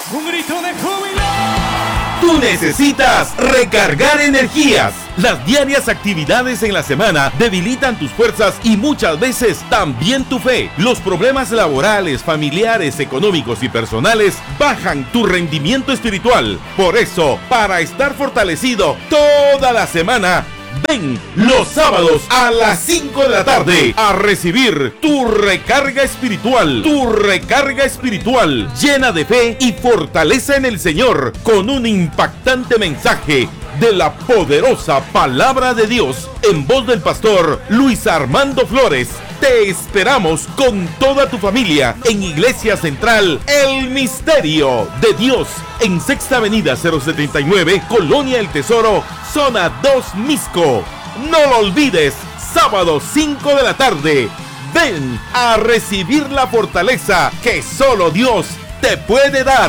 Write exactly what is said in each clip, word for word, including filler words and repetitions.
Un grito de júbilo. Tú necesitas recargar energías. Las diarias actividades en la semana debilitan tus fuerzas y muchas veces también tu fe. Los problemas laborales, familiares, económicos y personales bajan tu rendimiento espiritual. Por eso, para estar fortalecido toda la semana, ven los sábados a las cinco de la tarde a recibir tu recarga espiritual, tu recarga espiritual llena de fe y fortaleza en el Señor, con un impactante mensaje de la poderosa palabra de Dios en voz del pastor Luis Armando Flores. Te esperamos con toda tu familia en Iglesia Central El Misterio de Dios, en Sexta Avenida cero setenta y nueve, Colonia El Tesoro, Zona dos, Misco. No lo olvides, sábado cinco de la tarde. Ven a recibir la fortaleza que solo Dios te puede dar.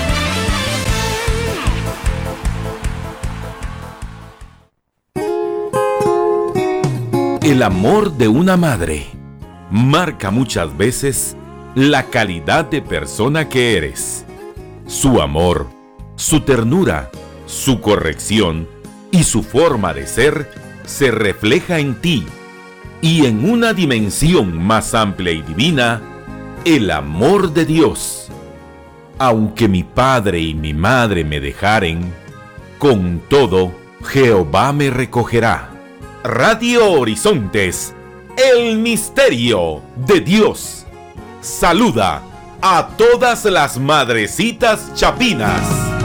El amor de una madre marca muchas veces la calidad de persona que eres. Su amor, su ternura, su corrección y su forma de ser se refleja en ti, y en una dimensión más amplia y divina, el amor de Dios. Aunque mi padre y mi madre me dejaren, con todo Jehová me recogerá. Radio Horizontes, el misterio de Dios. Saluda a todas las madrecitas chapinas.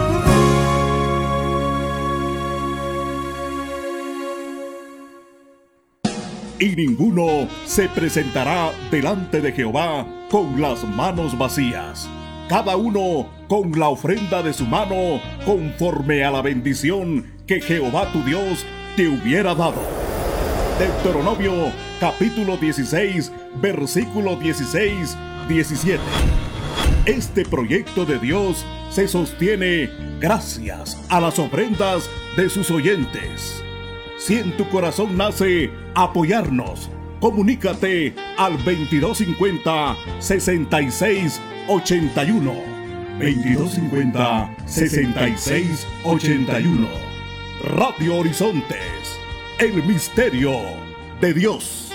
Y ninguno se presentará delante de Jehová con las manos vacías. Cada uno con la ofrenda de su mano, conforme a la bendición que Jehová tu Dios te hubiera dado. Deuteronomio capítulo dieciséis, versículo dieciséis, diecisiete. Este proyecto de Dios se sostiene gracias a las ofrendas de sus oyentes. Si en tu corazón nace apoyarnos, comunícate al veintidós cincuenta, sesenta y seis, ochenta y uno. veintidós cincuenta, sesenta y seis, ochenta y uno. Radio Horizontes, el misterio de Dios.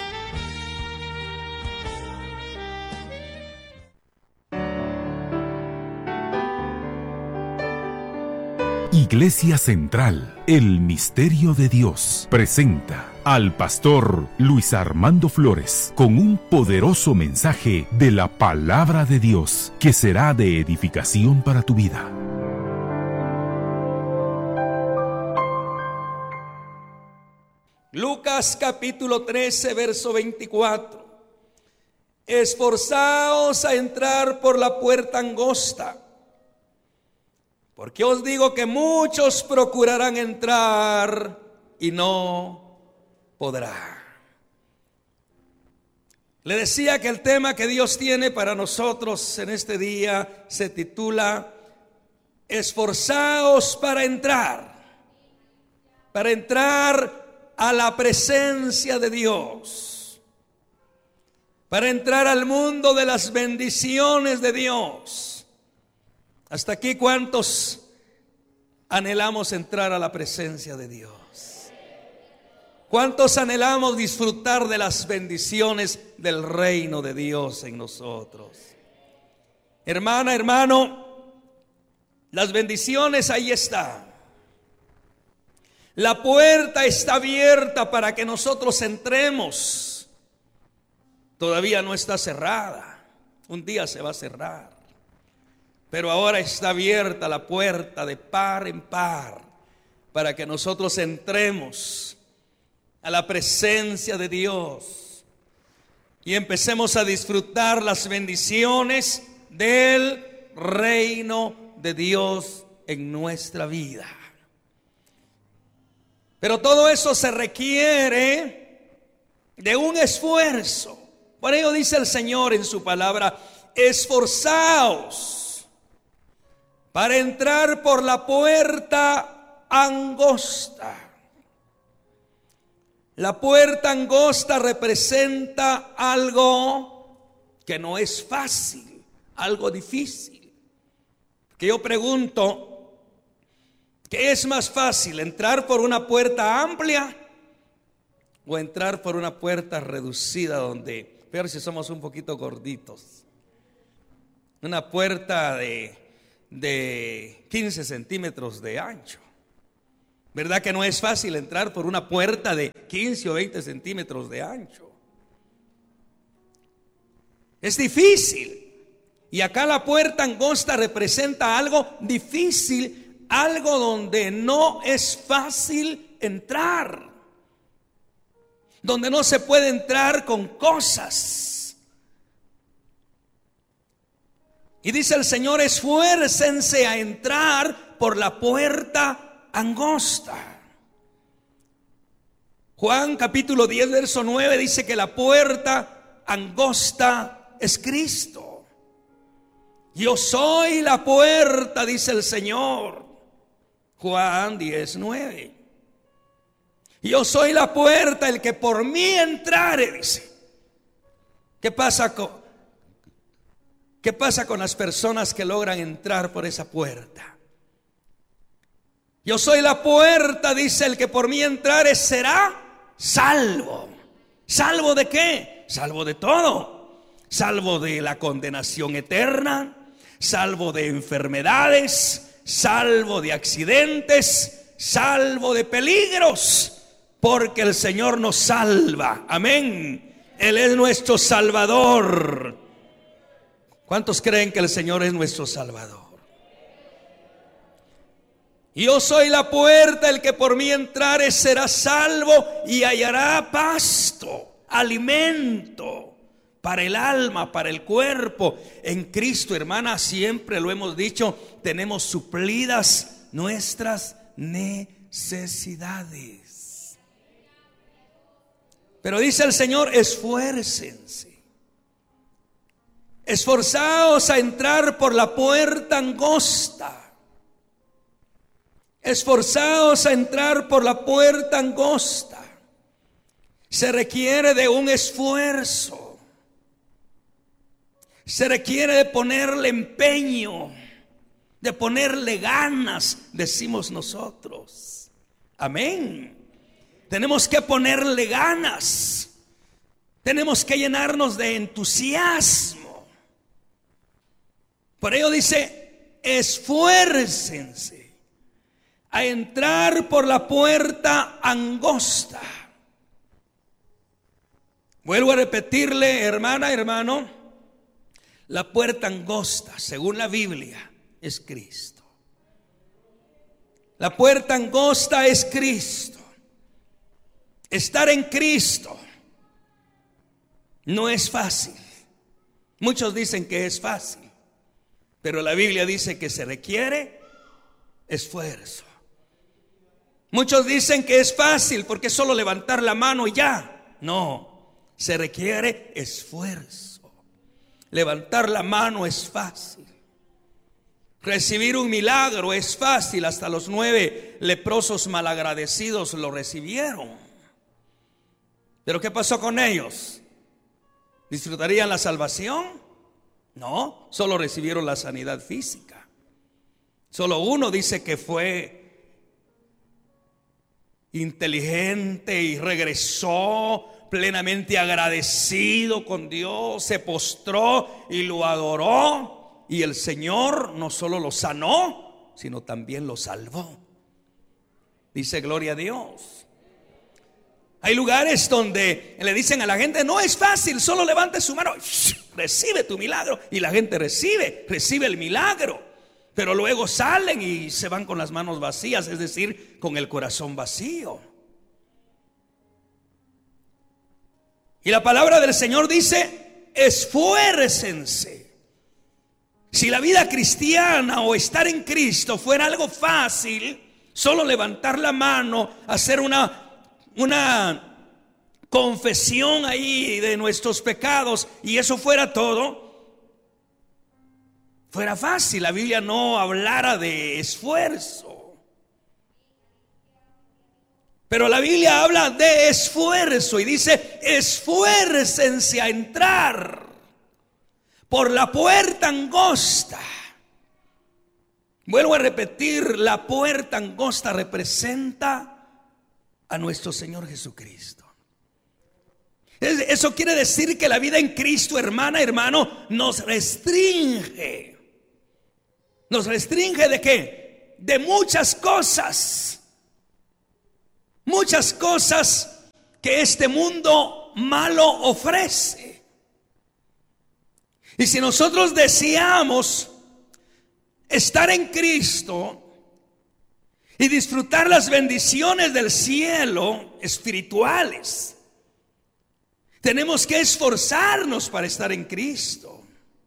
Iglesia Central, el misterio de Dios, presenta al pastor Luis Armando Flores con un poderoso mensaje de la palabra de Dios que será de edificación para tu vida. Lucas capítulo trece, verso veinticuatro. Esforzaos a entrar por la puerta angosta, porque os digo que muchos procurarán entrar y no podrán. Le decía que el tema que Dios tiene para nosotros en este día se titula Esforzaos para entrar, para entrar a la presencia de Dios, para entrar al mundo de las bendiciones de Dios. Hasta aquí, ¿cuántos anhelamos entrar a la presencia de Dios? ¿Cuántos anhelamos disfrutar de las bendiciones del reino de Dios en nosotros? Hermana, hermano, las bendiciones ahí están. La puerta está abierta para que nosotros entremos. Todavía no está cerrada. Un día se va a cerrar. Pero ahora está abierta la puerta de par en par para que nosotros entremos a la presencia de Dios y empecemos a disfrutar las bendiciones del reino de Dios en nuestra vida. Pero todo eso se requiere de un esfuerzo. Por ello dice el Señor en su palabra: esforzaos para entrar por la puerta angosta. La puerta angosta representa algo que no es fácil, algo difícil. que yo pregunto, ¿qué es más fácil, entrar por una puerta amplia o entrar por una puerta reducida donde, pero si somos un poquito gorditos, una puerta de, de quince centímetros de ancho? ¿Verdad que no es fácil entrar por una puerta de quince o veinte centímetros de ancho? Es difícil. Y acá la puerta angosta representa algo difícil, algo donde no es fácil entrar, donde no se puede entrar con cosas. Y dice el Señor: esfuércense a entrar por la puerta angosta. Juan capítulo diez verso nueve dice que la puerta angosta es Cristo. Yo soy la puerta, dice el Señor. Juan diez nueve. Yo soy la puerta, el que por mí entrare, dice. ¿Qué pasa con, qué pasa con las personas que logran entrar por esa puerta? Yo soy la puerta, dice, el que por mí entrare será salvo. ¿Salvo de qué? Salvo de todo. Salvo de la condenación eterna, salvo de enfermedades, salvo de accidentes, salvo de peligros, porque el Señor nos salva. Amén. Él es nuestro Salvador. ¿Cuántos creen que el Señor es nuestro Salvador? Yo soy la puerta, el que por mí entrare será salvo y hallará pasto, alimento para el alma, para el cuerpo. En Cristo, hermana, siempre lo hemos dicho, tenemos suplidas nuestras necesidades. Pero dice el Señor: esfuércense, esforzaos a entrar por la puerta angosta. Esforzaos a entrar por la puerta angosta. Se requiere de un esfuerzo. Se requiere de ponerle empeño, de ponerle ganas, decimos nosotros. Amén. Tenemos que ponerle ganas. Tenemos que llenarnos de entusiasmo. Por ello dice: esfuércense a entrar por la puerta angosta. Vuelvo a repetirle, hermana, hermano, la puerta angosta, según la Biblia, es Cristo. La puerta angosta es Cristo. Estar en Cristo no es fácil. Muchos dicen que es fácil, pero la Biblia dice que se requiere esfuerzo. Muchos dicen que es fácil porque es solo levantar la mano y ya. No, se requiere esfuerzo. Levantar la mano es fácil. Recibir un milagro es fácil. Hasta los nueve leprosos malagradecidos lo recibieron. Pero ¿qué pasó con ellos? ¿Disfrutarían la salvación? No, solo recibieron la sanidad física. Solo uno dice que fue inteligente y regresó plenamente agradecido con Dios, se postró y lo adoró, y el Señor no solo lo sanó, sino también lo salvó. Dice: gloria a Dios. Hay lugares donde le dicen a la gente: no es fácil, solo levante su mano, recibe tu milagro, y la gente recibe, recibe el milagro. Pero luego salen y se van con las manos vacías, es decir, con el corazón vacío. Y la palabra del Señor dice: esfuércense. Si la vida cristiana o estar en Cristo fuera algo fácil, solo levantar la mano, hacer una, una confesión ahí de nuestros pecados y eso fuera todo, fuera fácil. La Biblia no hablara de esfuerzo, pero la Biblia habla de esfuerzo y dice: esfuércense a entrar por la puerta angosta. Vuelvo a repetir, la puerta angosta representa a nuestro Señor Jesucristo. Eso quiere decir que la vida en Cristo, hermana, hermano, nos restringe. ¿Nos restringe de qué? De muchas cosas. Muchas cosas que este mundo malo ofrece. Y si nosotros deseamos estar en Cristo y disfrutar las bendiciones del cielo espirituales, tenemos que esforzarnos para estar en Cristo.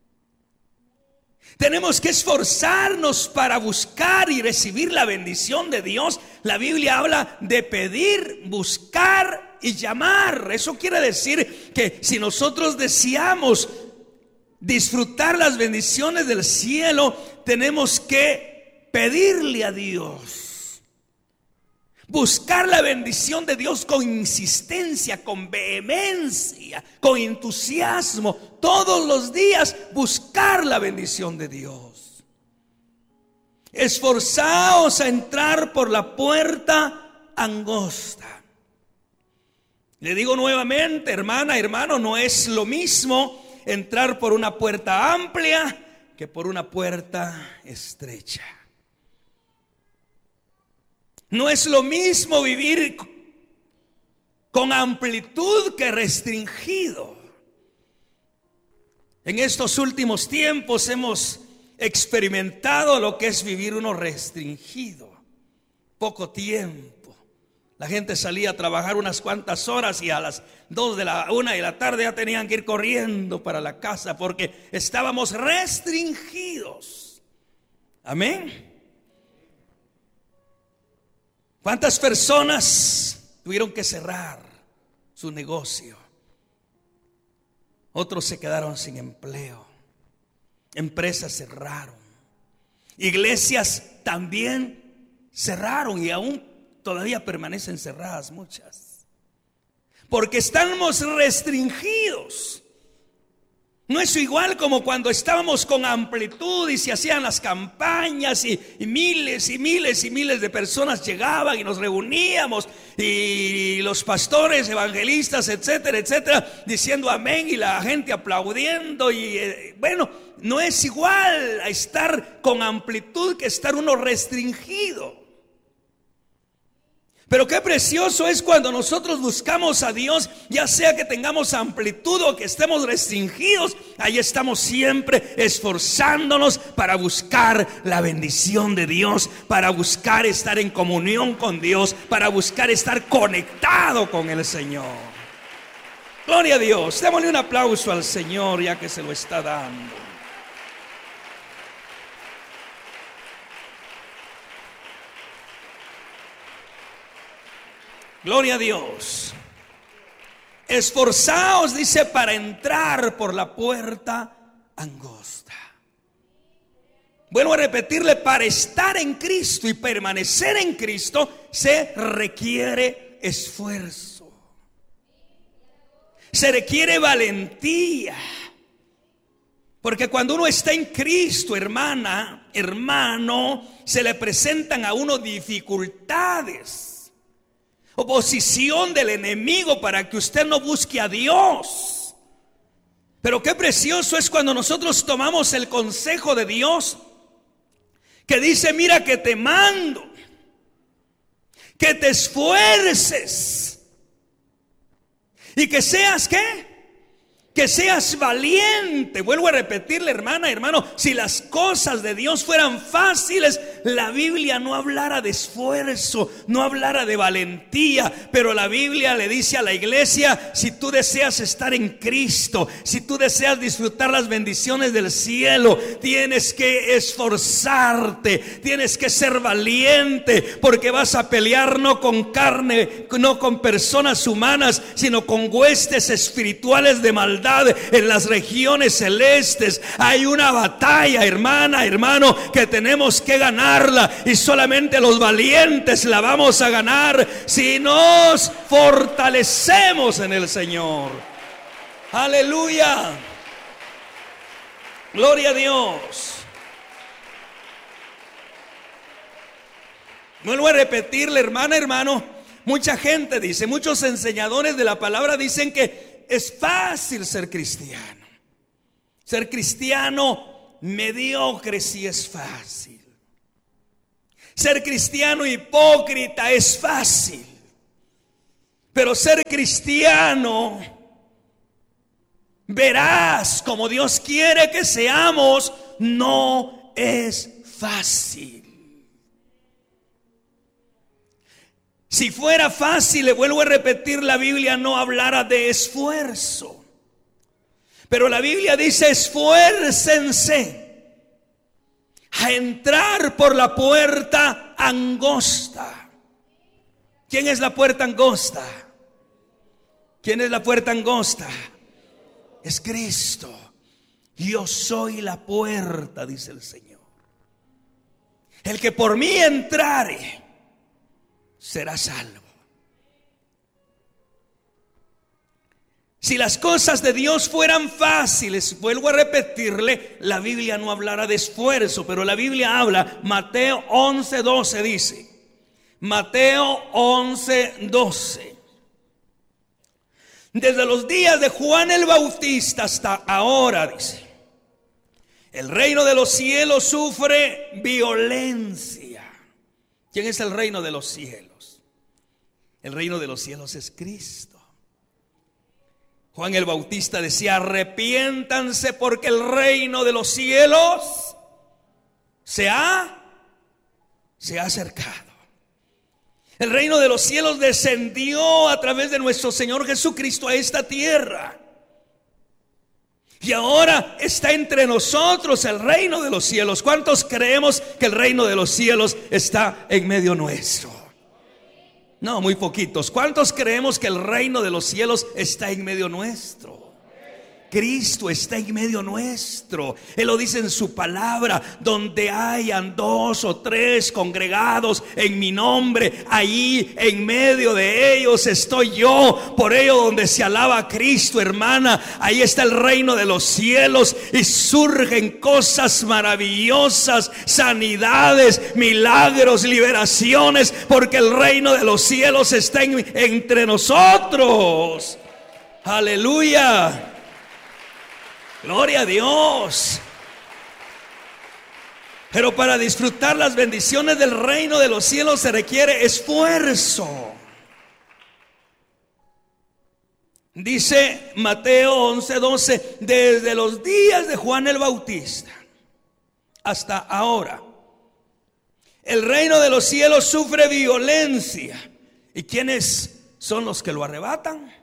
Tenemos que esforzarnos para buscar y recibir la bendición de Dios. La Biblia habla de pedir, buscar y llamar. Eso quiere decir que si nosotros deseamos disfrutar las bendiciones del cielo, tenemos que pedirle a Dios, buscar la bendición de Dios con insistencia, con vehemencia, con entusiasmo, todos los días buscar la bendición de Dios. Esforzaos a entrar por la puerta angosta. Le digo nuevamente, hermana, hermano, no es lo mismo entrar por una puerta amplia que por una puerta estrecha. No es lo mismo vivir con amplitud que restringido. En estos últimos tiempos hemos experimentado lo que es vivir uno restringido. Poco tiempo. La gente salía a trabajar unas cuantas horas y a las dos de la una de la tarde ya tenían que ir corriendo para la casa porque estábamos restringidos. Amén. ¿Cuántas personas tuvieron que cerrar su negocio? Otros se quedaron sin empleo. Empresas cerraron. Iglesias también cerraron y aún todavía permanecen cerradas muchas. Porque estamos restringidos. No es igual como cuando estábamos con amplitud y se hacían las campañas y, y miles y miles y miles de personas llegaban y nos reuníamos y los pastores, evangelistas, etcétera, etcétera, diciendo amén y la gente aplaudiendo y eh, bueno, no es igual a estar con amplitud que estar uno restringido. Pero qué precioso es cuando nosotros buscamos a Dios, ya sea que tengamos amplitud o que estemos restringidos, ahí estamos siempre esforzándonos para buscar la bendición de Dios, para buscar estar en comunión con Dios, para buscar estar conectado con el Señor. Gloria a Dios, démosle un aplauso al Señor ya que se lo está dando. Gloria a Dios. Esforzaos, dice, para entrar por la puerta angosta. Vuelvo a repetirle, para estar en Cristo y permanecer en Cristo se requiere esfuerzo. Se requiere valentía. Porque cuando uno está en Cristo, hermana, hermano, se le presentan a uno dificultades, oposición del enemigo para que usted no busque a Dios. Pero qué precioso es cuando nosotros tomamos el consejo de Dios, que dice, mira que te mando, que te esfuerces y que seas, ¿qué? Que seas valiente. Vuelvo a repetirle, hermana, hermano, si las cosas de Dios fueran fáciles, la Biblia no hablara de esfuerzo, no hablara de valentía. Pero la Biblia le dice a la iglesia, si tú deseas estar en Cristo, si tú deseas disfrutar las bendiciones del cielo, tienes que esforzarte, tienes que ser valiente, porque vas a pelear no con carne, no con personas humanas, sino con huestes espirituales de maldad en las regiones celestes. Hay una batalla, hermana, hermano, que tenemos que ganarla, y solamente los valientes la vamos a ganar si nos fortalecemos en el Señor. Aleluya. Gloria a Dios. Vuelvo a repetirle, hermana, hermano, mucha gente dice, muchos enseñadores de la palabra dicen que es fácil ser cristiano. Ser cristiano mediocre sí es fácil. Ser cristiano hipócrita es fácil. Pero ser cristiano veraz, como Dios quiere que seamos, no es fácil. Si fuera fácil, le vuelvo a repetir, la Biblia no hablara de esfuerzo. Pero la Biblia dice: esfuércense a entrar por la puerta angosta. ¿Quién es la puerta angosta? ¿Quién es la puerta angosta? Es Cristo. Yo soy la puerta, dice el Señor. El que por mí entrare será salvo. Si las cosas de Dios fueran fáciles, vuelvo a repetirle, la Biblia no hablará de esfuerzo, pero la Biblia habla, Mateo once doce dice, Mateo once doce, desde los días de Juan el Bautista hasta ahora, dice, el reino de los cielos sufre violencia. ¿Quién es el reino de los cielos? El reino de los cielos es Cristo. Juan el Bautista decía: arrepiéntanse porque el reino de los cielos se ha, se ha acercado. El reino de los cielos descendió a través de nuestro Señor Jesucristo a esta tierra. Y ahora está entre nosotros el reino de los cielos. ¿Cuántos creemos que el reino de los cielos está en medio nuestro? No, muy poquitos. ¿Cuántos creemos que el reino de los cielos está en medio nuestro? Cristo está en medio nuestro. Él lo dice en su palabra: donde hayan dos o tres congregados en mi nombre, ahí en medio de ellos estoy yo. Por ello, donde se alaba a Cristo, hermana, ahí está el reino de los cielos, y surgen cosas maravillosas, sanidades, milagros, liberaciones, porque el reino de los cielos está en, entre nosotros. Aleluya. Gloria a Dios. Pero para disfrutar las bendiciones del reino de los cielos se requiere esfuerzo. Dice Mateo once doce, desde los días de Juan el Bautista hasta ahora, el reino de los cielos sufre violencia. ¿Y quiénes son los que lo arrebatan?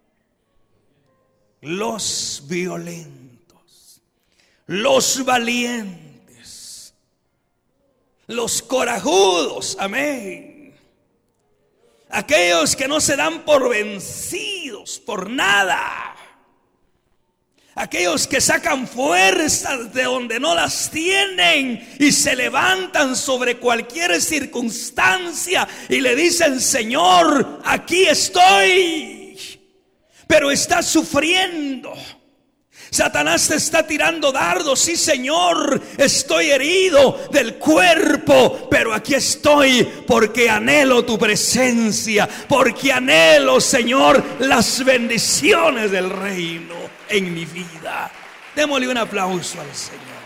Los violentos. Los valientes, los corajudos, amén. Aquellos que no se dan por vencidos por nada. Aquellos que sacan fuerzas de donde no las tienen y se levantan sobre cualquier circunstancia y le dicen: Señor, aquí estoy. Pero estás sufriendo. Satanás te está tirando dardos. Sí, Señor, estoy herido del cuerpo, pero aquí estoy porque anhelo tu presencia, porque anhelo, Señor, las bendiciones del reino en mi vida. Démosle un aplauso al Señor.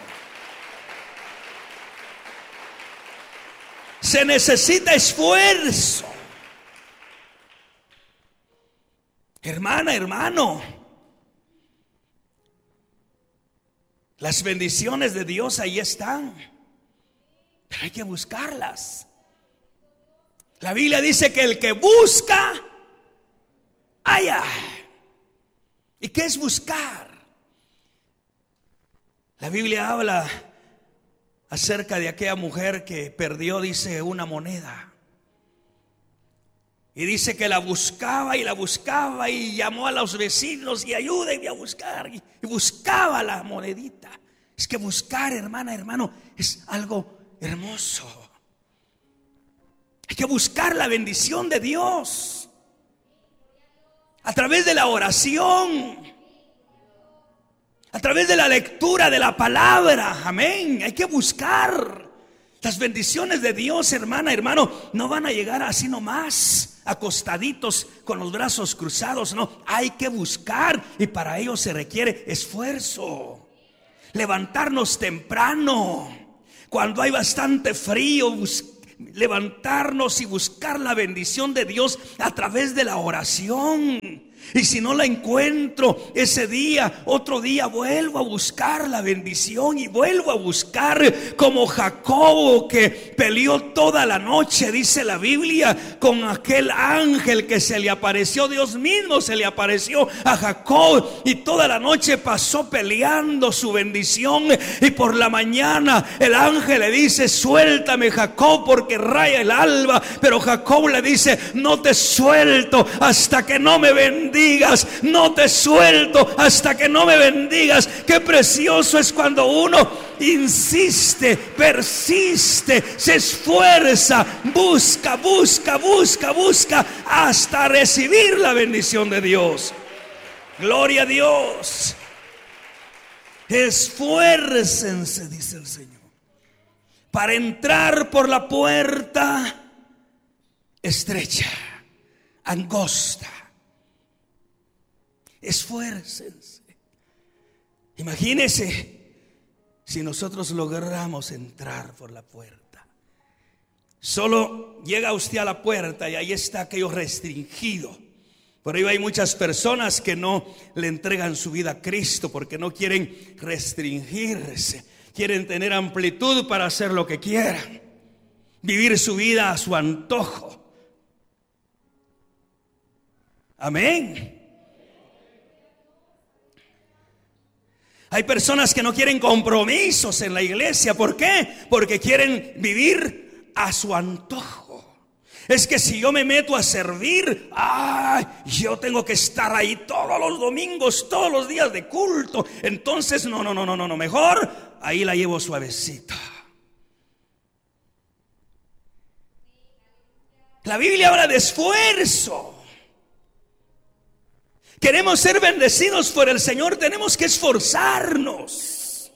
Se necesita esfuerzo. Hermana, hermano, las bendiciones de Dios ahí están, pero hay que buscarlas. La Biblia dice que el que busca, halla. ¿Y qué es buscar? La Biblia habla acerca de aquella mujer que perdió, dice, una moneda. Y dice que la buscaba y la buscaba y llamó a los vecinos y ayúdenme a buscar. Y buscaba la monedita. Es que buscar, hermana, hermano, es algo hermoso. Hay que buscar la bendición de Dios a través de la oración, a través de la lectura de la palabra. Amén. Hay que buscar. Las bendiciones de Dios, hermana, hermano, no van a llegar así nomás, acostaditos con los brazos cruzados. No, hay que buscar, y para ello se requiere esfuerzo. Levantarnos temprano, cuando hay bastante frío, levantarnos y buscar la bendición de Dios a través de la oración. Y si no la encuentro ese día, otro día vuelvo a buscar la bendición y vuelvo a buscar, como Jacobo, que peleó toda la noche, dice la Biblia, con aquel ángel que se le apareció. Dios mismo se le apareció a Jacob y toda la noche pasó peleando su bendición. Y por la mañana el ángel le dice: suéltame, Jacob, porque raya el alba. Pero Jacob le dice: no te suelto hasta que no me bendigas. No te suelto hasta que no me bendigas. Qué precioso es cuando uno insiste, persiste, se esfuerza, busca, busca, busca, busca hasta recibir la bendición de Dios. Gloria a Dios. Esfuércense, dice el Señor, para entrar por la puerta estrecha, angosta. Esfuércense. Imagínense si nosotros logramos entrar por la puerta. Solo llega usted a la puerta y ahí está aquello restringido. Por ahí hay muchas personas que no le entregan su vida a Cristo porque no quieren restringirse. Quieren tener amplitud para hacer lo que quieran, vivir su vida a su antojo. Amén. Hay personas que no quieren compromisos en la iglesia. ¿Por qué? Porque quieren vivir a su antojo. Es que si yo me meto a servir, ay, yo tengo que estar ahí todos los domingos, todos los días de culto. Entonces, no, no, no, no, no, mejor ahí la llevo suavecita. La Biblia habla de esfuerzo. Queremos ser bendecidos por el Señor, tenemos que esforzarnos,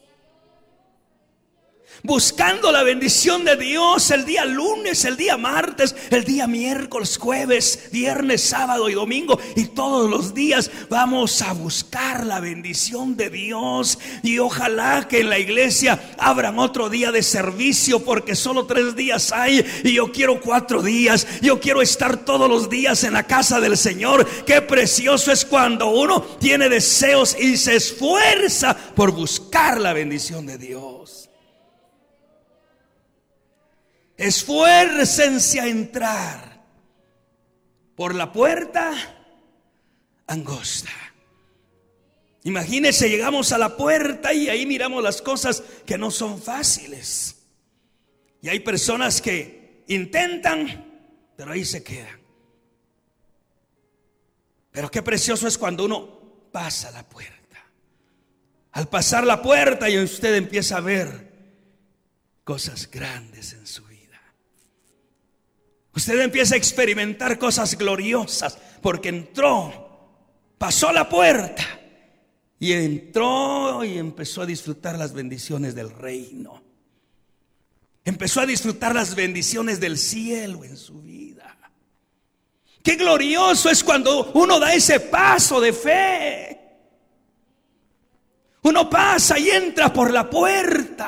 buscando la bendición de Dios el día lunes, el día martes, el día miércoles, jueves, viernes, sábado y domingo. Y todos los días vamos a buscar la bendición de Dios. Y ojalá que en la iglesia abran otro día de servicio, porque solo tres días hay y yo quiero cuatro días. Yo quiero estar todos los días en la casa del Señor. Qué precioso es cuando uno tiene deseos y se esfuerza por buscar la bendición de Dios. Esfuércense a entrar por la puerta angosta. Imagínense, llegamos a la puerta y ahí miramos las cosas que no son fáciles. Y hay personas que intentan, pero ahí se quedan. Pero qué precioso es cuando uno pasa la puerta. Al pasar la puerta y usted empieza a ver cosas grandes en su vida. Usted empieza a experimentar cosas gloriosas porque entró, pasó la puerta y entró y empezó a disfrutar las bendiciones del reino. Empezó a disfrutar las bendiciones del cielo en su vida. Qué glorioso es cuando uno da ese paso de fe. Uno pasa y entra por la puerta.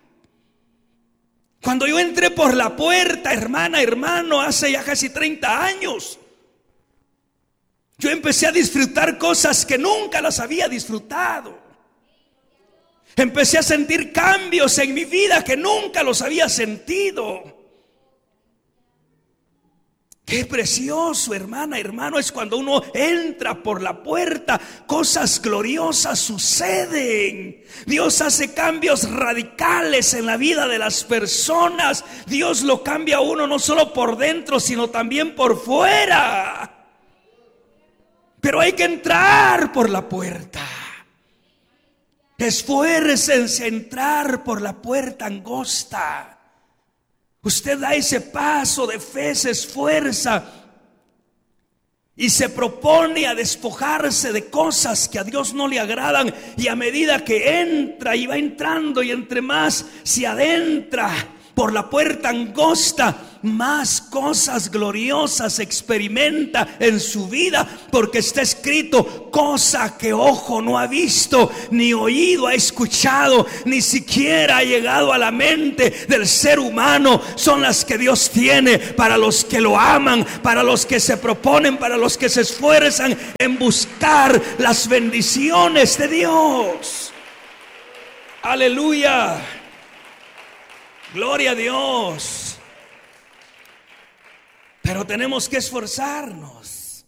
Cuando yo entré por la puerta, hermana, hermano, hace ya casi treinta años, yo empecé a disfrutar cosas que nunca las había disfrutado. Empecé a sentir cambios en mi vida que nunca los había sentido. Qué precioso, hermana, hermano, es cuando uno entra por la puerta. Cosas gloriosas suceden. Dios hace cambios radicales en la vida de las personas. Dios lo cambia a uno no solo por dentro, sino también por fuera. Pero hay que entrar por la puerta. Esfuércense a entrar por la puerta angosta. Usted da ese paso de fe, se esfuerza y se propone a despojarse de cosas que a Dios no le agradan. Y a medida que entra y va entrando y entre más se adentra por la puerta angosta, más cosas gloriosas experimenta en su vida, porque está escrito: cosa que ojo no ha visto, ni oído ha escuchado, ni siquiera ha llegado a la mente del ser humano, son las que Dios tiene para los que lo aman, para los que se proponen, para los que se esfuerzan en buscar las bendiciones de Dios. Aleluya. Gloria a Dios. Pero tenemos que esforzarnos.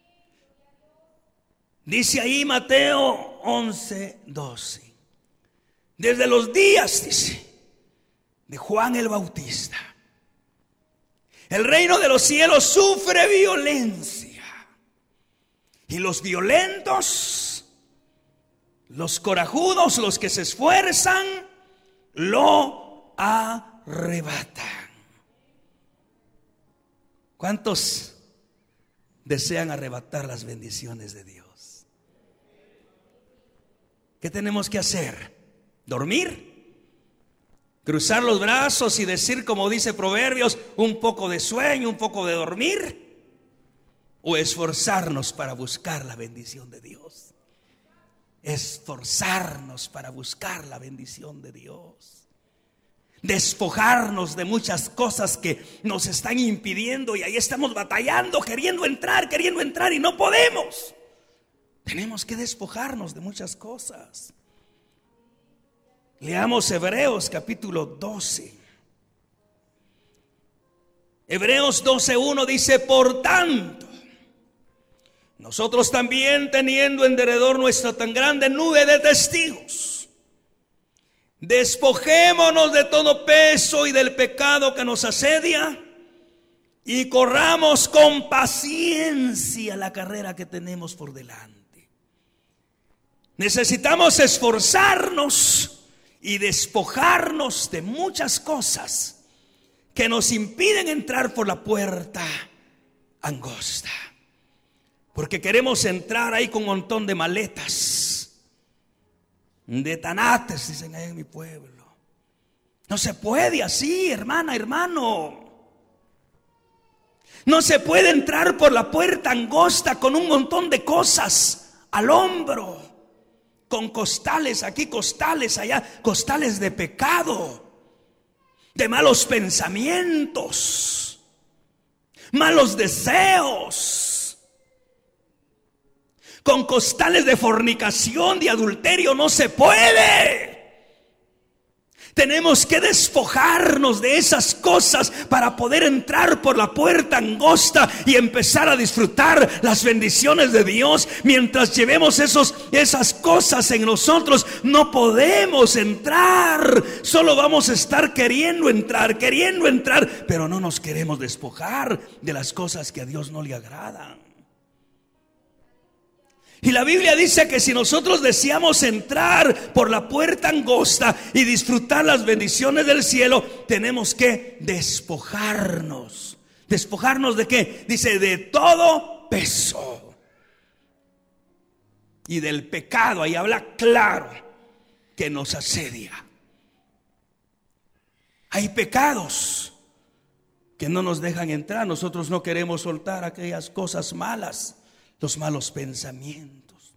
Dice ahí Mateo once, doce. Desde los días, dice, de Juan el Bautista, el reino de los cielos sufre violencia, y los violentos, los corajudos, los que se esfuerzan, lo arrebatan. ¿Cuántos desean arrebatar las bendiciones de Dios? ¿Qué tenemos que hacer? ¿Dormir? ¿Cruzar los brazos y decir, como dice Proverbios, un poco de sueño, un poco de dormir? ¿O esforzarnos para buscar la bendición de Dios? Esforzarnos para buscar la bendición de Dios. Despojarnos de muchas cosas que nos están impidiendo, y ahí estamos batallando, queriendo entrar, queriendo entrar y no podemos. Tenemos que despojarnos de muchas cosas. Leamos Hebreos capítulo doce. Hebreos doce uno dice: por tanto, nosotros también, teniendo en derredor nuestra tan grande nube de testigos, despojémonos de todo peso y del pecado que nos asedia, y corramos con paciencia la carrera que tenemos por delante. Necesitamos esforzarnos y despojarnos de muchas cosas que nos impiden entrar por la puerta angosta, porque queremos entrar ahí con un montón de maletas, de tanates, dicen ahí en mi pueblo. No se puede así, hermana, hermano. No se puede entrar por la puerta angosta con un montón de cosas al hombro, con costales aquí, costales allá, costales de pecado, de malos pensamientos, malos deseos, con costales de fornicación, de adulterio. No se puede. Tenemos que despojarnos de esas cosas para poder entrar por la puerta angosta y empezar a disfrutar las bendiciones de Dios. Mientras llevemos esos, esas cosas en nosotros, no podemos entrar. Solo vamos a estar queriendo entrar, queriendo entrar, pero no nos queremos despojar de las cosas que a Dios no le agradan. Y la Biblia dice que si nosotros deseamos entrar por la puerta angosta y disfrutar las bendiciones del cielo, tenemos que despojarnos. ¿Despojarnos de qué? Dice: de todo peso y del pecado. Ahí habla claro que nos asedia. Hay pecados que no nos dejan entrar. Nosotros no queremos soltar aquellas cosas malas, los malos pensamientos.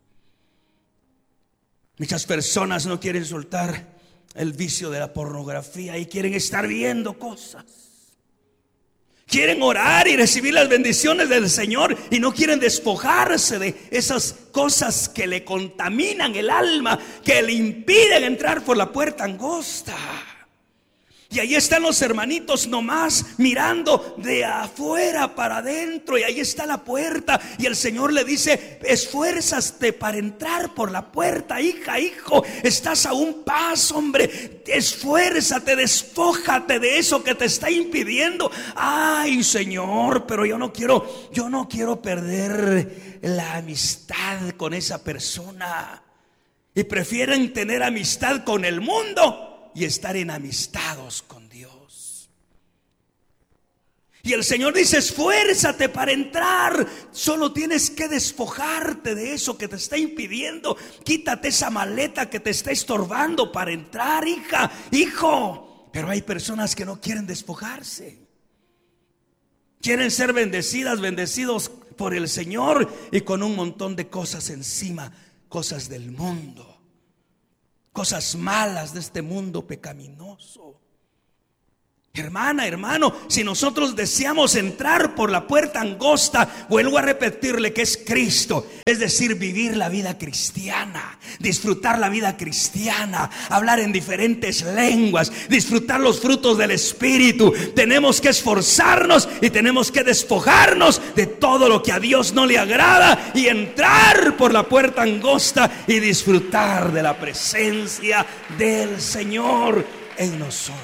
Muchas personas no quieren soltar el vicio de la pornografía y quieren estar viendo cosas. Quieren orar y recibir las bendiciones del Señor y no quieren despojarse de esas cosas que le contaminan el alma, que le impiden entrar por la puerta angosta. Y ahí están los hermanitos nomás mirando de afuera para adentro, y ahí está la puerta, y el Señor le dice: esfuérzate para entrar por la puerta, hija, hijo, estás a un paso, hombre, esfuérzate, despójate de eso que te está impidiendo. Ay, Señor, pero yo no quiero, yo no quiero perder la amistad con esa persona, y prefieren tener amistad con el mundo y estar enamistados con Dios. Y el Señor dice: esfuérzate para entrar. Solo tienes que despojarte de eso que te está impidiendo. Quítate esa maleta que te está estorbando para entrar, hija, hijo. Pero hay personas que no quieren despojarse. Quieren ser bendecidas, bendecidos por el Señor, y con un montón de cosas encima, cosas del mundo, cosas malas de este mundo pecaminoso. Hermana, hermano, si nosotros deseamos entrar por la puerta angosta, vuelvo a repetirle que es Cristo, es decir, vivir la vida cristiana, disfrutar la vida cristiana, hablar en diferentes lenguas, disfrutar los frutos del Espíritu. Tenemos que esforzarnos y tenemos que despojarnos de todo lo que a Dios no le agrada y entrar por la puerta angosta y disfrutar de la presencia del Señor en nosotros.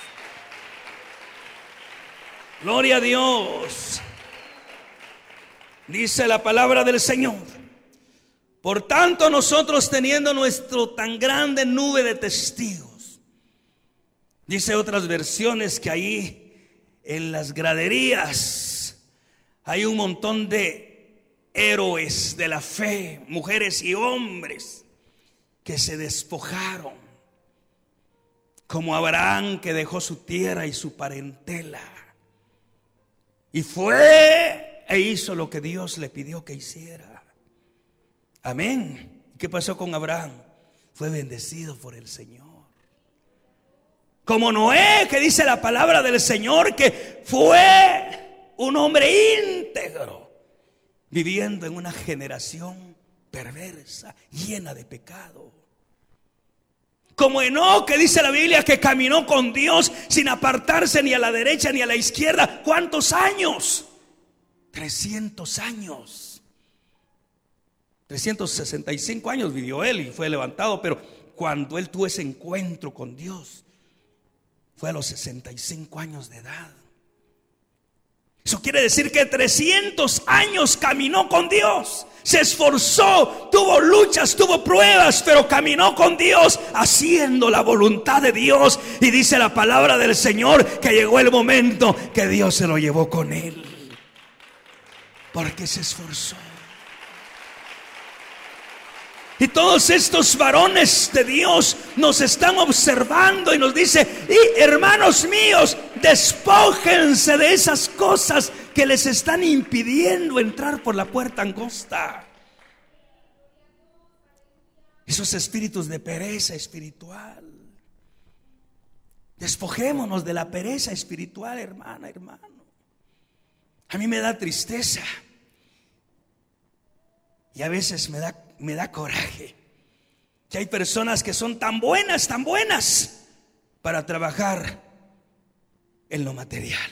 Gloria a Dios. Dice la palabra del Señor: por tanto, nosotros, teniendo nuestro tan grande nube de testigos. Dice otras versiones que ahí en las graderías hay un montón de héroes de la fe, mujeres y hombres que se despojaron, como Abraham, que dejó su tierra y su parentela y fue e hizo lo que Dios le pidió que hiciera. Amén. ¿Qué pasó con Abraham? Fue bendecido por el Señor. Como Noé, que dice la palabra del Señor que fue un hombre íntegro, viviendo en una generación perversa, llena de pecado. Como Enoc, que dice la Biblia que caminó con Dios sin apartarse ni a la derecha ni a la izquierda. ¿Cuántos años? trescientos años. trescientos sesenta y cinco años vivió él y fue levantado, pero cuando él tuvo ese encuentro con Dios fue a los sesenta y cinco años de edad. Eso quiere decir que trescientos años caminó con Dios. Se esforzó, tuvo luchas, tuvo pruebas, pero caminó con Dios haciendo la voluntad de Dios. Y dice la palabra del Señor que llegó el momento que Dios se lo llevó con él, porque se esforzó. Y todos estos varones de Dios nos están observando y nos dice: y hermanos míos, despójense de esas cosas que les están impidiendo entrar por la puerta angosta. Esos espíritus de pereza espiritual. Despojémonos de la pereza espiritual, hermana, hermano. A mí me da tristeza y a veces me da Me da coraje que hay personas que son tan buenas, tan buenas para trabajar en lo material,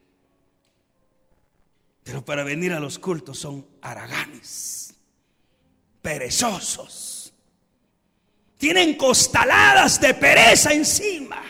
pero para venir a los cultos son haraganes, perezosos, tienen costaladas de pereza encima.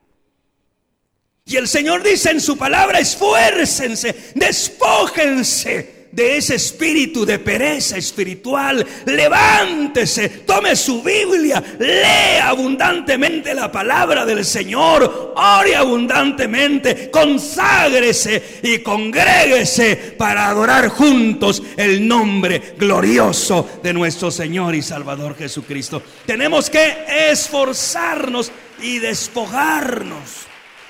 Y el Señor dice en su palabra: esfuércense, despójense de ese espíritu de pereza espiritual. Levántese, tome su Biblia, lea abundantemente la palabra del Señor, ore abundantemente, conságrese y congréguese para adorar juntos el nombre glorioso de nuestro Señor y Salvador Jesucristo. Tenemos que esforzarnos y despojarnos.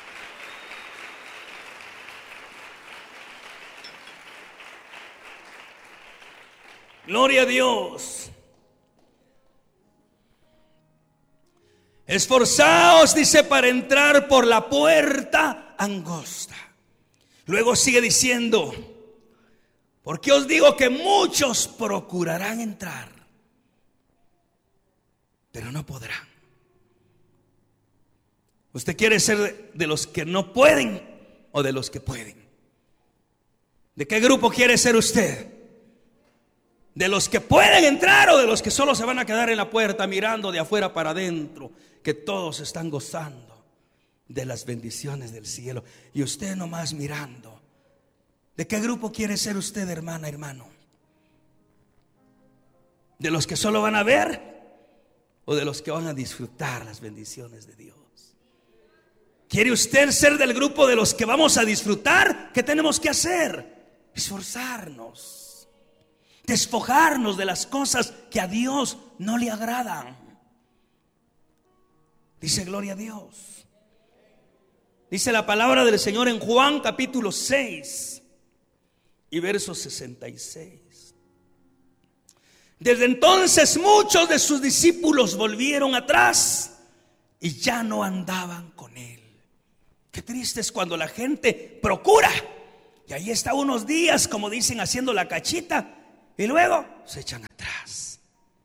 Gloria a Dios. Esforzaos, dice, para entrar por la puerta angosta. Luego sigue diciendo: porque os digo que muchos procurarán entrar, pero no podrán. ¿Usted quiere ser de los que no pueden o de los que pueden? ¿De qué grupo quiere ser usted? ¿De los que pueden entrar o de los que solo se van a quedar en la puerta mirando de afuera para adentro, que todos están gozando de las bendiciones del cielo y usted nomás mirando? ¿De qué grupo quiere ser usted, hermana, hermano? ¿De los que solo van a ver o de los que van a disfrutar las bendiciones de Dios? ¿Quiere usted ser del grupo de los que vamos a disfrutar? ¿Qué tenemos que hacer? Esforzarnos, despojarnos de las cosas que a Dios no le agradan. Dice: gloria a Dios. Dice la palabra del Señor en Juan capítulo seis y verso sesenta y seis. Desde entonces muchos de sus discípulos volvieron atrás y ya no andaban con él. Qué triste es cuando la gente procura y ahí está unos días, como dicen, haciendo la cachita y luego se echan atrás.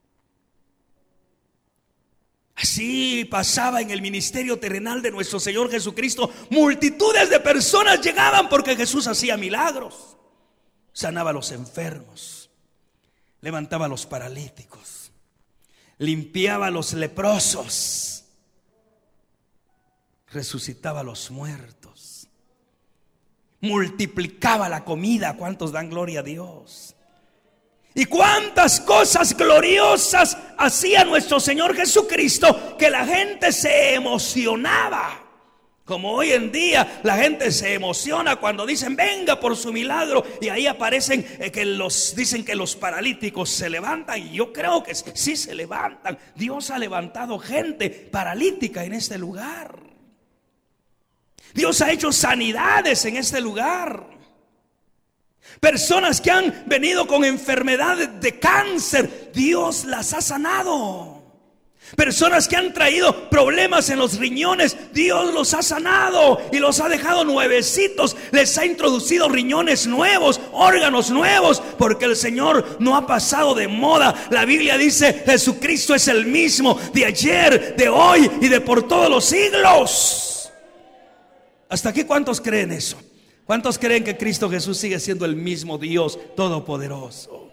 Así pasaba en el ministerio terrenal de nuestro Señor Jesucristo. Multitudes de personas llegaban porque Jesús hacía milagros, sanaba a los enfermos, levantaba a los paralíticos, limpiaba a los leprosos, resucitaba a los muertos, multiplicaba la comida. ¿Cuántos dan gloria a Dios? Y cuántas cosas gloriosas hacía nuestro Señor Jesucristo que la gente se emocionaba. Como hoy en día la gente se emociona cuando dicen venga por su milagro, y ahí aparecen eh, que los dicen que los paralíticos se levantan, y yo creo que sí se levantan. Dios ha levantado gente paralítica en este lugar. Dios ha hecho sanidades en este lugar. Personas que han venido con enfermedades de cáncer, Dios las ha sanado. Personas que han traído problemas en los riñones, Dios los ha sanado y los ha dejado nuevecitos. Les ha introducido riñones nuevos, órganos nuevos, porque el Señor no ha pasado de moda. La Biblia dice: Jesucristo es el mismo de ayer, de hoy y de por todos los siglos. ¿Hasta aquí cuántos creen eso? ¿Cuántos creen que Cristo Jesús sigue siendo el mismo Dios todopoderoso?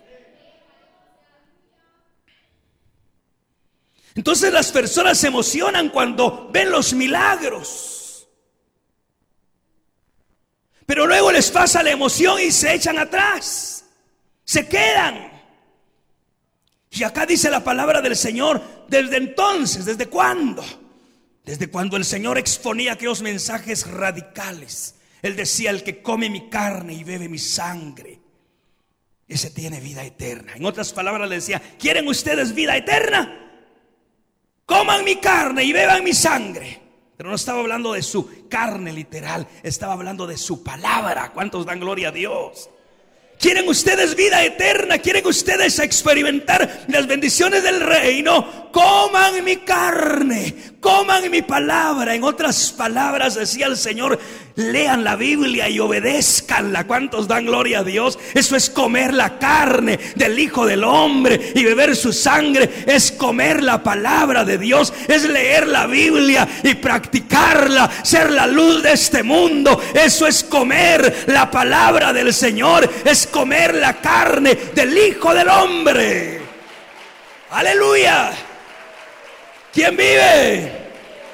Entonces las personas se emocionan cuando ven los milagros, pero luego les pasa la emoción y se echan atrás, se quedan. Y acá dice la palabra del Señor: desde entonces, ¿desde cuándo? Desde cuando el Señor exponía aquellos mensajes radicales. Él decía: el que come mi carne y bebe mi sangre, ese tiene vida eterna. En otras palabras le decía: ¿quieren ustedes vida eterna? Coman mi carne y beban mi sangre. Pero no estaba hablando de su carne literal, estaba hablando de su palabra. ¿Cuántos dan gloria a Dios? ¿Quieren ustedes vida eterna? ¿Quieren ustedes experimentar las bendiciones del reino? Coman mi carne, coman mi palabra. En otras palabras decía el Señor: lean la Biblia y obedézcanla. ¿Cuántos dan gloria a Dios? Eso es comer la carne del Hijo del Hombre y beber su sangre. Es comer la palabra de Dios, es leer la Biblia y practicarla, ser la luz de este mundo. Eso es comer la palabra del Señor, es comer la carne del Hijo del Hombre. Aleluya. ¿Quién vive?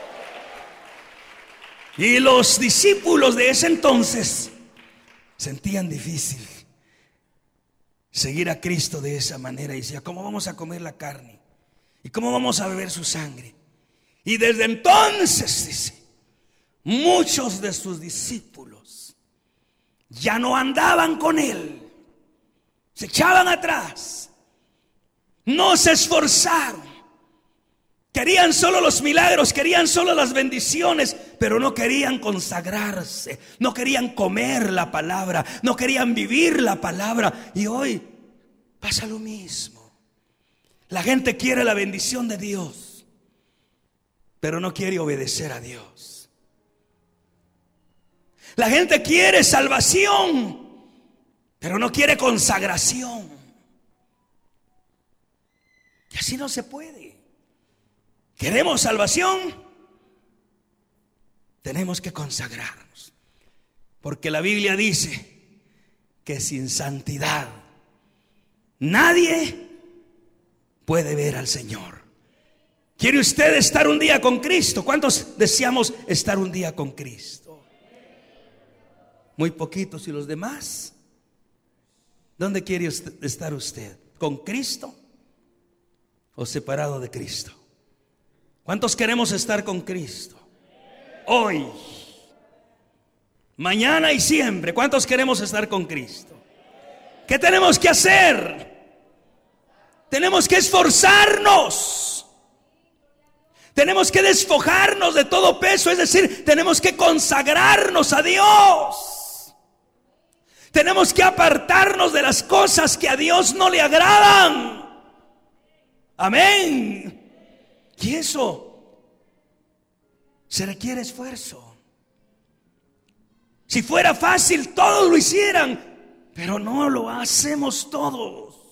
Y los discípulos de ese entonces sentían difícil seguir a Cristo de esa manera. Y decía: ¿cómo vamos a comer la carne? ¿Y cómo vamos a beber su sangre? Y desde entonces, dice, muchos de sus discípulos ya no andaban con él, se echaban atrás, no se esforzaron. Querían solo los milagros, querían solo las bendiciones, pero no querían consagrarse, no querían comer la palabra, no querían vivir la palabra. Y hoy pasa lo mismo. La gente quiere la bendición de Dios, pero no quiere obedecer a Dios. La gente quiere salvación, pero no quiere consagración. Y así no se puede. ¿Queremos salvación? Tenemos que consagrarnos, porque la Biblia dice que sin santidad nadie puede ver al Señor. ¿Quiere usted estar un día con Cristo? ¿Cuántos deseamos estar un día con Cristo? Muy poquitos. ¿Y los demás? ¿Dónde quiere usted estar usted? ¿Con Cristo o separado de Cristo? ¿Cuántos queremos estar con Cristo? Hoy, mañana y siempre. ¿Cuántos queremos estar con Cristo? ¿Qué tenemos que hacer? Tenemos que esforzarnos. Tenemos que despojarnos de todo peso, es decir, tenemos que consagrarnos a Dios. Tenemos que apartarnos de las cosas que a Dios no le agradan. Amén. Y eso se requiere esfuerzo. Si fuera fácil, todos lo hicieran, pero no lo hacemos todos.